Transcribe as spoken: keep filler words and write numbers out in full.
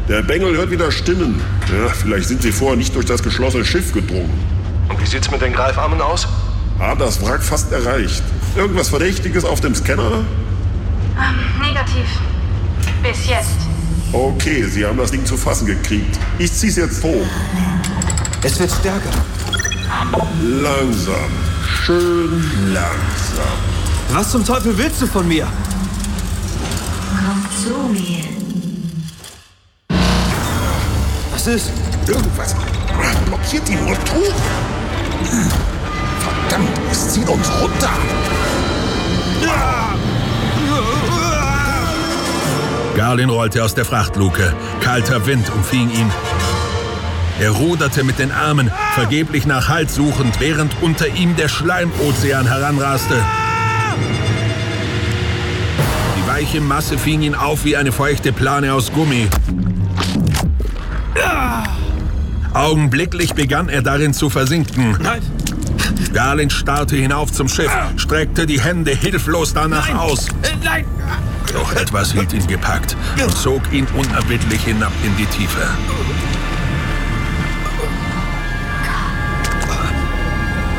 Der Bengel hört wieder Stimmen. Ja, vielleicht sind sie vorher nicht durch das geschlossene Schiff gedrungen. Und wie sieht's mit den Greifarmen aus? Ah, das Wrack fast erreicht. Irgendwas Verdächtiges auf dem Scanner? Ähm, negativ. Bis jetzt. Okay, Sie haben das Ding zu fassen gekriegt. Ich zieh's jetzt hoch. Es wird stärker. Langsam. Schön langsam. Was zum Teufel willst du von mir? Komm zu mir. Was ist? Irgendwas blockiert die Motoren. Verdammt, es zieht uns runter. Garlin rollte aus der Frachtluke. Kalter Wind umfing ihn. Er ruderte mit den Armen, vergeblich nach Halt suchend, während unter ihm der Schleimozean heranraste. Die weiche Masse fing ihn auf wie eine feuchte Plane aus Gummi. Augenblicklich begann er darin zu versinken. Nein! Garlin starrte hinauf zum Schiff, streckte die Hände hilflos danach Nein. aus. Nein! Doch etwas hielt ihn gepackt und zog ihn unerbittlich hinab in die Tiefe.